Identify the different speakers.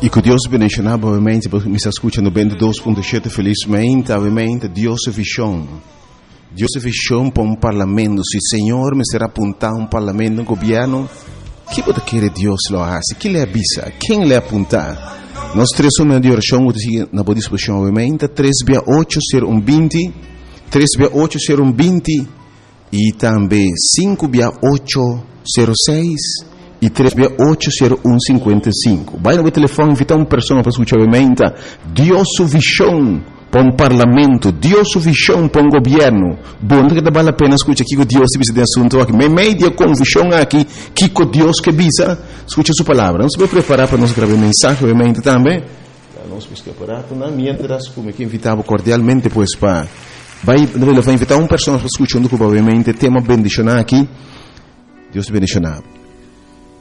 Speaker 1: E que Deus bendiga, obviamente, porque me está escutando 22.7 felizmente, obviamente, Deus é visão. Deus é visão para um parlamento. Se o Senhor me será apontar um parlamento, um governo, o que pode querer Deus lo hace? Que lhe avisa? Quem lhe apontar? Nós três somos de oração, na boa disposição, obviamente, 3680120, 3680120 e também 56806 e 3680155. Vai no telefone, invitar uma pessoa para escutar, obviamente, Deus é visão para um parlamento, Deus é visão para um governo. Bom, que vale a pena escutar aqui que Deus se visa de assunto aqui. Mas meio com visão aqui, que Deus que visa, escuta sua palavra. Nós vamos preparar para nós gravar mensagem, obviamente, também. Nós vamos preparar, mientras, como que invitava cordialmente, pois, para... Vai invitar uma pessoa para escutar, obviamente, tema bendicionar aqui. Deus te bendicionar.